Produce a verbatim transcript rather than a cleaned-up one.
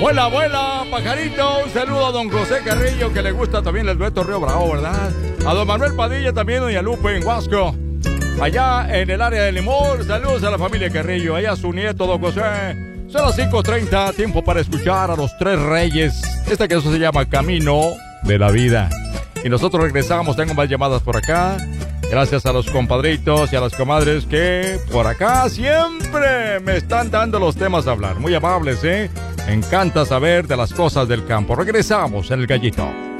Vuela, vuela, pajarito. Un saludo a don José Carrillo, que le gusta también el dueto Río Bravo, ¿verdad? A don Manuel Padilla también, doña Lupe en Huasco. Allá en el área de Limón, saludos a la familia Carrillo. Allá su nieto, don José. Son las cinco treinta, tiempo para escuchar a los Tres Reyes. Esta canción se llama Camino de la Vida. Y nosotros regresamos, tengo más llamadas por acá. Gracias a los compadritos y a las comadres que por acá siempre me están dando los temas a hablar. Muy amables, ¿eh? Me encanta saber de las cosas del campo. Regresamos en El Gallito.